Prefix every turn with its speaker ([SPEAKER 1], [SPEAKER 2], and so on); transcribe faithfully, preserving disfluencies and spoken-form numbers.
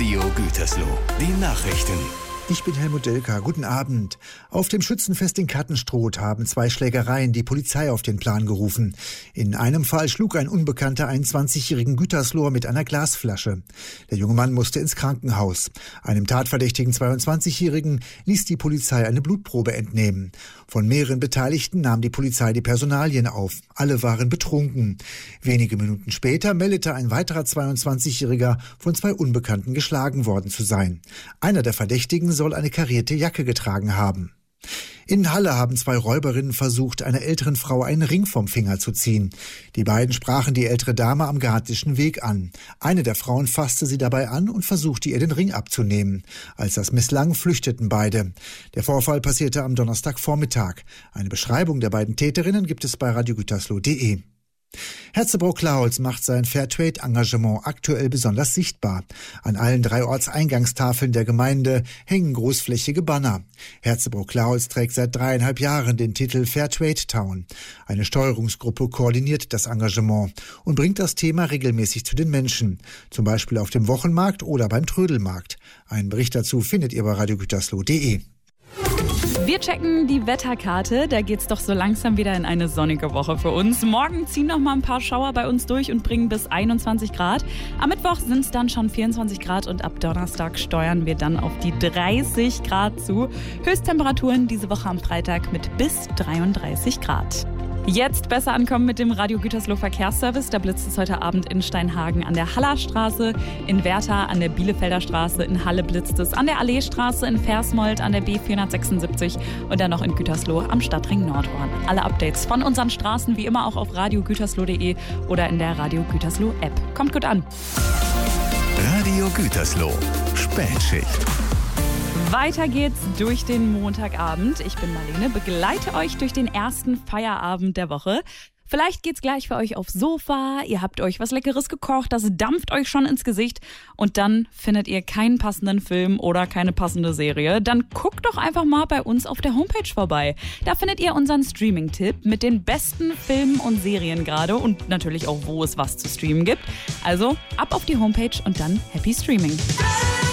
[SPEAKER 1] Radio Gütersloh. Die Nachrichten.
[SPEAKER 2] Ich bin Helmut Delka. Guten Abend. Auf dem Schützenfest in Kattenstroth haben zwei Schlägereien die Polizei auf den Plan gerufen. In einem Fall schlug ein Unbekannter einen zwanzigjährigen Gütersloher mit einer Glasflasche. Der junge Mann musste ins Krankenhaus. Einem tatverdächtigen zweiundzwanzigjährigen ließ die Polizei eine Blutprobe entnehmen. Von mehreren Beteiligten nahm die Polizei die Personalien auf. Alle waren betrunken. Wenige Minuten später meldete ein weiterer zweiundzwanzigjähriger von zwei Unbekannten geschlagen worden zu sein. Einer der Verdächtigen soll eine karierte Jacke getragen haben. In Halle haben zwei Räuberinnen versucht, einer älteren Frau einen Ring vom Finger zu ziehen. Die beiden sprachen die ältere Dame am Gartischen Weg an. Eine der Frauen fasste sie dabei an und versuchte ihr den Ring abzunehmen. Als das misslang, flüchteten beide. Der Vorfall passierte am Donnerstagvormittag. Eine Beschreibung der beiden Täterinnen gibt es bei radio gütersloh punkt de. Herzebrock-Klaholz macht sein Fairtrade-Engagement aktuell besonders sichtbar. An allen drei Ortseingangstafeln der Gemeinde hängen großflächige Banner. Herzebrock-Klaholz trägt seit dreieinhalb Jahren den Titel Fairtrade Town. Eine Steuerungsgruppe koordiniert das Engagement und bringt das Thema regelmäßig zu den Menschen, zum Beispiel auf dem Wochenmarkt oder beim Trödelmarkt. Einen Bericht dazu findet ihr bei radio gütersloh punkt de.
[SPEAKER 3] Wir checken die Wetterkarte, da geht's doch so langsam wieder in eine sonnige Woche für uns. Morgen ziehen noch mal ein paar Schauer bei uns durch und bringen bis einundzwanzig Grad. Am Mittwoch sind es dann schon vierundzwanzig Grad und ab Donnerstag steuern wir dann auf die dreißig Grad zu. Höchsttemperaturen diese Woche am Freitag mit bis dreiunddreißig Grad. Jetzt besser ankommen mit dem Radio Gütersloh Verkehrsservice. Da blitzt es heute Abend in Steinhagen an der Hallerstraße, in Werther an der Bielefelder Straße, in Halle blitzt es an der Alleestraße, in Versmold an der B vierhundertsechsundsiebzig und dann noch in Gütersloh am Stadtring Nordhorn. Alle Updates von unseren Straßen wie immer auch auf radio gütersloh punkt de oder in der Radio Gütersloh App. Kommt gut an.
[SPEAKER 1] Radio Gütersloh. Spätschicht.
[SPEAKER 3] Weiter geht's durch den Montagabend. Ich bin Marlene, begleite euch durch den ersten Feierabend der Woche. Vielleicht geht's gleich für euch aufs Sofa, ihr habt euch was Leckeres gekocht, das dampft euch schon ins Gesicht und dann findet ihr keinen passenden Film oder keine passende Serie. Dann guckt doch einfach mal bei uns auf der Homepage vorbei. Da findet ihr unseren Streaming-Tipp mit den besten Filmen und Serien gerade und natürlich auch, wo es was zu streamen gibt. Also ab auf die Homepage und dann Happy Streaming.